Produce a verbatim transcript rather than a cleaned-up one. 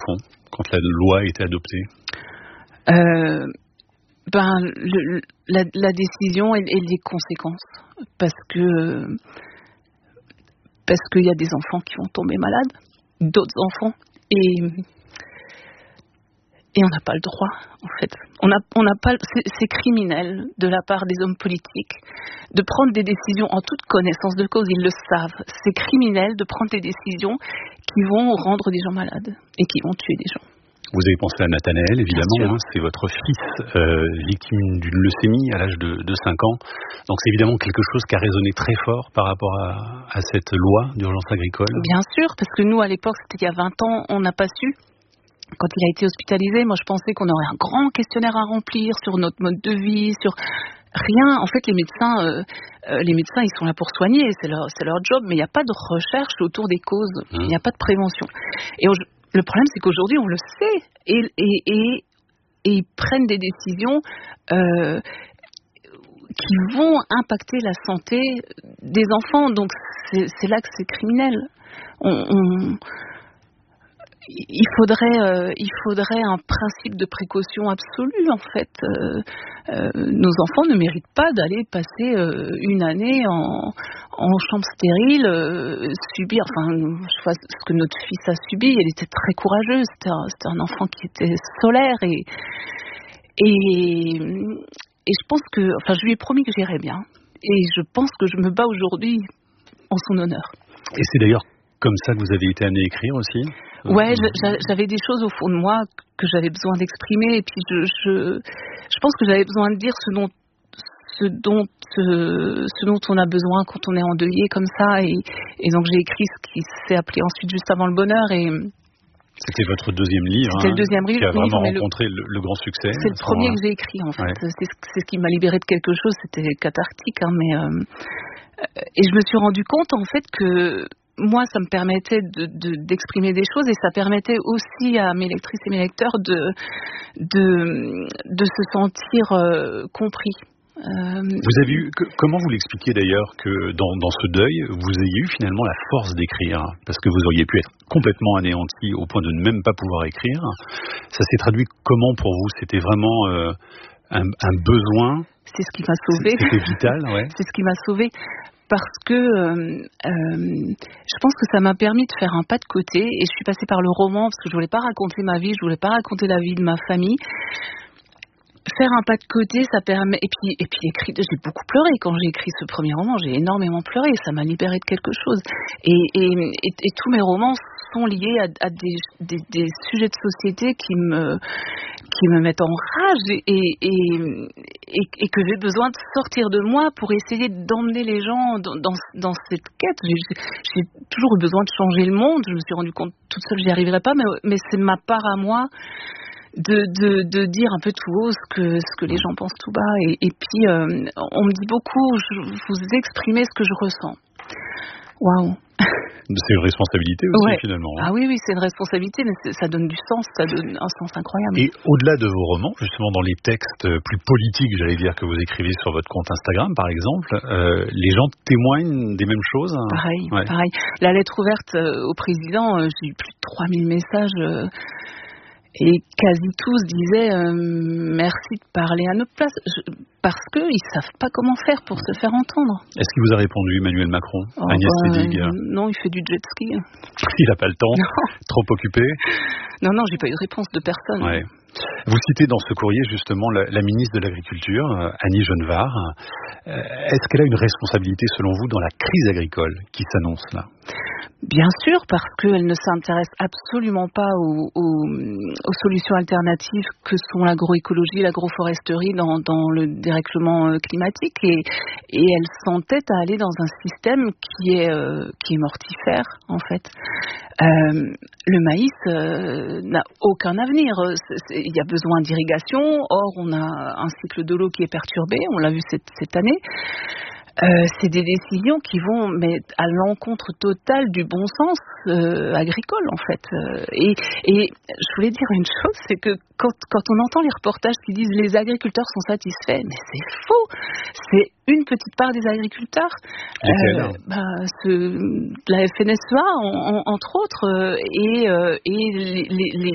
fond, quand la loi a été adoptée? euh, ben, le, la, la décision et, et les conséquences. Parce que parce qu'il y a des enfants qui vont tomber malades, d'autres enfants, et et on n'a pas le droit, en fait. On n'a on n'a pas, c'est, c'est criminel de la part des hommes politiques de prendre des décisions en toute connaissance de cause. Ils le savent. C'est criminel de prendre des décisions qui vont rendre des gens malades et qui vont tuer des gens. Vous avez pensé à Nathanaël, évidemment, hein, c'est votre fils euh, victime d'une leucémie à l'âge de, de cinq ans. Donc c'est évidemment quelque chose qui a résonné très fort par rapport à, à cette loi d'urgence agricole. Bien sûr, parce que nous, à l'époque, c'était il y a vingt ans, on n'a pas su. Quand il a été hospitalisé, moi je pensais qu'on aurait un grand questionnaire à remplir sur notre mode de vie, sur rien. En fait, les médecins, euh, euh, les médecins, ils sont là pour soigner, c'est leur, c'est leur job, mais il n'y a pas de recherche autour des causes, il mmh. n'y a pas de prévention. Et au, le problème, c'est qu'aujourd'hui, on le sait, et, et, et, et ils prennent des décisions euh, qui vont impacter la santé des enfants. Donc, c'est, c'est là que c'est criminel. On... on Il faudrait, euh, il faudrait un principe de précaution absolu, en fait. Euh, euh, nos enfants ne méritent pas d'aller passer euh, une année en, en chambre stérile, euh, subir, enfin, je vois ce que notre fils a subi. Elle était très courageuse, c'était un, c'était un enfant qui était solaire et, et, et je pense que, enfin, je lui ai promis que j'irais bien. Et je pense que je me bats aujourd'hui en son honneur. Et c'est d'ailleurs comme ça que vous avez été amené à écrire aussi? Ouais, j'avais des choses au fond de moi que j'avais besoin d'exprimer, et puis je, je, je pense que j'avais besoin de dire ce dont, ce dont, ce, ce dont on a besoin quand on est endeuillé comme ça, et, et donc j'ai écrit ce qui s'est appelé ensuite Juste avant le bonheur, et c'était votre deuxième livre, C'était hein, le deuxième livre qui a vraiment livre, rencontré le, le grand succès. C'est le premier que j'ai écrit, en fait. Ouais. C'est, c'est ce qui m'a libérée de quelque chose, c'était cathartique, hein, mais euh, et je me suis rendu compte en fait que moi, ça me permettait de, de, d'exprimer des choses, et ça permettait aussi à mes lectrices et mes lecteurs de, de, de se sentir euh, compris. Euh... Vous avez eu, que, comment vous l'expliquez d'ailleurs que dans, dans ce deuil, vous ayez eu finalement la force d'écrire, parce que vous auriez pu être complètement anéanti au point de ne même pas pouvoir écrire. Ça s'est traduit comment pour vous? C'était vraiment euh, un, un besoin? C'est ce qui m'a sauvée. C'était vital, ouais. C'est ce qui m'a sauvée. Parce que euh, euh, je pense que ça m'a permis de faire un pas de côté, et je suis passée par le roman parce que je voulais pas raconter ma vie, je voulais pas raconter la vie de ma famille. Faire un pas de côté, ça permet, et puis et puis écrit, j'ai beaucoup pleuré quand j'ai écrit ce premier roman, j'ai énormément pleuré, ça m'a libérée de quelque chose. Et et, et, et tous mes romans sont liés à, à des, des, des sujets de société qui me qui me mettent en rage, et, et, et, et que j'ai besoin de sortir de moi pour essayer d'emmener les gens dans, dans, dans cette quête. J'ai, j'ai toujours eu besoin de changer le monde. Je me suis rendu compte toute seule, j'y arriverai pas, mais, mais c'est ma part à moi de, de, de dire un peu tout haut ce que, ce que les gens pensent tout bas. Et, et puis, euh, on me dit beaucoup, je, vous exprimez ce que je ressens. Waouh! C'est une responsabilité aussi, ouais. finalement. Ah oui, oui, c'est une responsabilité, mais c'est, ça donne du sens, ça donne un sens incroyable. Et au-delà de vos romans, justement dans les textes plus politiques, j'allais dire, que vous écrivez sur votre compte Instagram, par exemple, euh, les gens témoignent des mêmes choses? Pareil, ouais. pareil. La lettre ouverte au président, euh, j'ai eu plus de trois mille messages, euh, et quasi tous disaient euh, merci de parler à notre place, je, parce qu'ils ne savent pas comment faire pour ouais. se faire entendre. Est-ce qu'il vous a répondu, Emmanuel Macron? oh, Agnès euh, Sédig? Non, il fait du jet ski. Il n'a pas le temps? Non. Trop occupé? Non, non, j'ai pas eu de réponse de personne. Ouais. Vous citez dans ce courrier justement la, la ministre de l'Agriculture, Annie Genevard. Euh, est-ce qu'elle a une responsabilité selon vous dans la crise agricole qui s'annonce là? Bien sûr, parce qu'elle ne s'intéresse absolument pas aux, aux, aux solutions alternatives que sont l'agroécologie, l'agroforesterie dans, dans le dérèglement climatique, et, et elle s'entête à aller dans un système qui est, euh, qui est mortifère en fait. Euh, le maïs euh, n'a aucun avenir. Il y a besoin d'irrigation, or on a un cycle de l'eau qui est perturbé, on l'a vu cette, cette année. Euh, c'est des décisions qui vont mais, à l'encontre totale du bon sens euh, agricole en fait. Euh, et, et je voulais dire une chose, c'est que quand, quand on entend les reportages qui disent les agriculteurs sont satisfaits, mais c'est faux. C'est une petite part des agriculteurs. Euh, bah, ce, la F N S E A en, en, entre autres, euh, et, euh, et les, les,